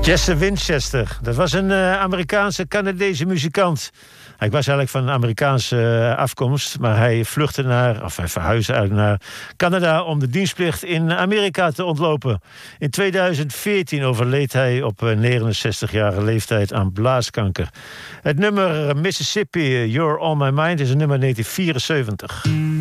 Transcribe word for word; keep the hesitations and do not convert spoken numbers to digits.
Jesse Winchester, dat was een uh, Amerikaanse Canadese muzikant. Hij was eigenlijk van Amerikaanse uh, afkomst, maar hij vluchtte naar, of hij verhuisde eigenlijk naar Canada om de dienstplicht in Amerika te ontlopen. In tweeduizend veertien overleed hij op uh, negenenzestigjarige leeftijd aan blaaskanker. Het nummer Mississippi, You're On My Mind, is een nummer negentien vierenzeventig.